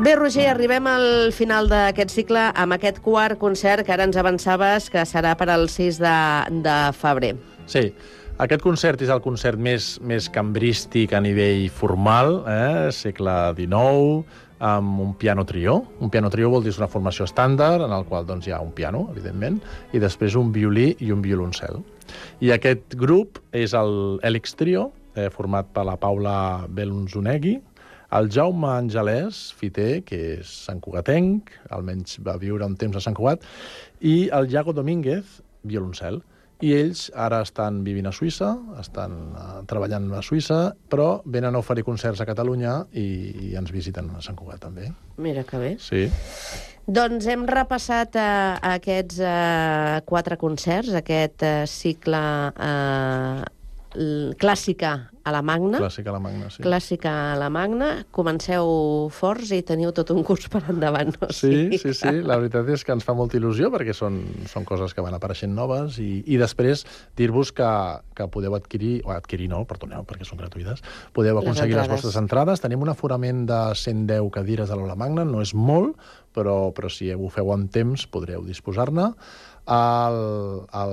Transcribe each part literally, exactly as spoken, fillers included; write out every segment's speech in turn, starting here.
Bé, Roger, arribem al final d'aquest cicle amb aquest quart concert que ara ens avançaves que serà per al sis de, de febrer. Sí, aquest concert és el concert més, més cambrístic a nivell formal, eh? segle dinou, amb un piano trio. Un piano trio vol dir una formació estàndard, en el qual doncs, hi ha un piano, evidentment, i després un violí i un violoncel. I aquest grup és el Hèlix Trio, eh, format per la Paula Belunzunegui, el Jaume Angelès, fiter, que és santcugatenc, almenys va viure un temps a Sant Cugat, i el Iago Domínguez, violoncel. I ells ara estan vivint a Suïssa, estan uh, treballant a Suïssa, però venen a oferir concerts a Catalunya i, i ens visiten a Sant Cugat, també. Mira que bé. Sí. Doncs hem repassat uh, aquests uh, quatre concerts, aquest uh, cicle uh, clàssica a la Magna. Clàssica a la Magna, sí. Clàssica a la Magna. Comenceu forts i teniu tot un curs per endavant. No? Sí, sí, sí. La veritat és que ens fa molta il·lusió perquè són, són coses que van apareixent noves i, i després dir-vos que, que podeu adquirir, o adquirir no, perdoneu, perquè són gratuïtes, podeu aconseguir les, les vostres entrades. Tenim un aforament de cent deu cadires a l'Aula Magna, no és molt, però, però si ho feu amb temps podreu disposar-ne. El, el,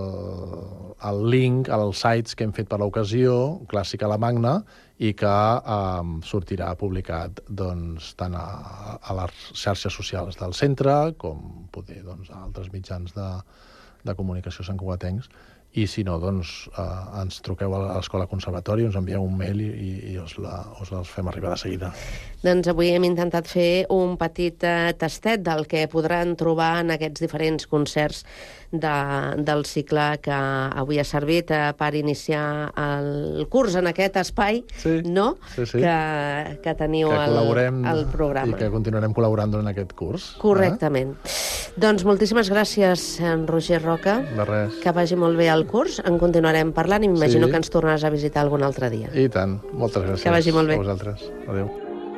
el link als sites que hem fet per l'ocasió, Clàssica a la Magna, i que eh, sortirà publicat doncs, tant a, a les xarxes socials del centre com poder doncs, a altres mitjans de, de comunicació santcugatencs. I si no, doncs, eh, ens truqueu a l'Escola Conservatori, ens envieu un mail i, i, i us, la, us els fem arribar de seguida. Doncs avui hem intentat fer un petit eh, tastet del que podran trobar en aquests diferents concerts de, del cicle que avui ha servit eh, per iniciar el curs en aquest espai, sí, no? Sí, sí. Que, que teniu que el, el programa. I que continuarem col·laborant durant aquest curs. Correctament. Eh? Doncs moltíssimes gràcies, en Roger Roca. De res. Que vagi molt bé el curs. En continuarem parlant i m'imagino sí. que ens tornaràs a visitar algun altre dia. I tant. Moltes gràcies. Que vagi molt bé. A vosaltres. Adéu.